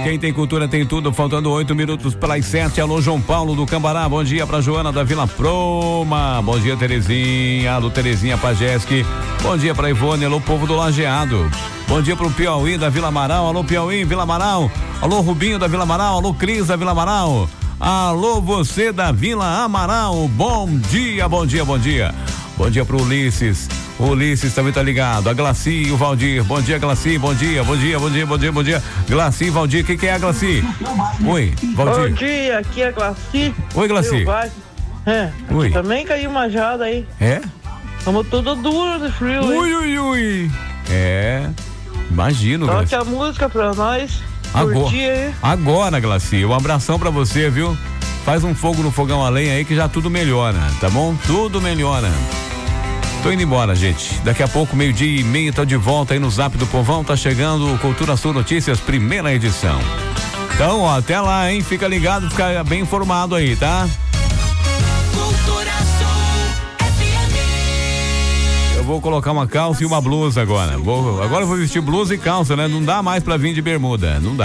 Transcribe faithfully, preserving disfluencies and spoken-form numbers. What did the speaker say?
Quem tem cultura tem tudo, faltando oito minutos para as sete. Alô, João Paulo do Cambará, bom dia pra Joana da Vila Proma, bom dia Terezinha, alô Terezinha Pajeski, bom dia pra Ivone, alô povo do Lajeado, bom dia pro Piauí da Vila Amaral, alô Piauí, Vila Amaral, alô Rubinho da Vila Amaral, alô Cris da Vila Amaral, alô você da Vila Amaral, bom dia, bom dia, bom dia, bom dia pro Ulisses. O Ulisses também tá ligado. A Glaci e o Valdir. Bom dia, Glaci. Bom dia, bom dia, bom dia, bom dia, bom dia. Glaci e Valdir. Quem que é a Glaci? Oi, Valdir. Bom dia, aqui é a Glaci. Oi, Glaci. É, Oi. Também caiu uma jada aí. É? Estamos tudo duro de frio. Ui, ui, ui. É. Imagino, Toque Glaci. a música pra nós. Agora, aí. agora, Glaci. Um abração pra você, viu? Faz um fogo no fogão a lenha aí que já tudo melhora, tá bom? Tudo melhora. Tô indo embora, gente. Daqui a pouco, meio-dia e meio, tô de volta aí no Zap do Povão. Tá chegando o Cultura Sul Notícias, primeira edição. Então, ó, até lá, hein? Fica ligado, fica bem informado aí, tá? Cultura Sul F M. Eu vou colocar uma calça e uma blusa agora. Vou, agora eu vou vestir blusa e calça, né? Não dá mais pra vir de bermuda, não dá.